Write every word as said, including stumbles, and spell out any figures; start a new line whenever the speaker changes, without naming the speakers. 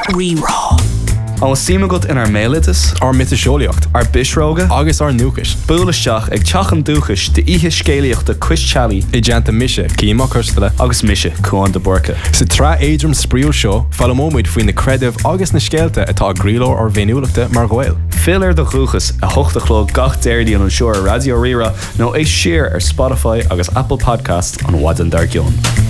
Rerá.
An sima gut in ar mélitas,
ar mitasoliacht,
ar bisróga,
agus ar nuchas.
Búlaisteach ag teachan dúchas de ihe scéalaíocht de Chris Chally
I deanta mise, címa custala,
agus mise cuan de borca.
Sa tra éidrum spríúil seo, fallamóid faoin na credibh agus na scéalta atá gríló ar bhéniúlachta mar ghail.
Fill ar de chuchas a hochtachló gach déirdí an an seoir Radio Rira nó é siar ar Spotify agus Apple Podcast an Wadan Dargion.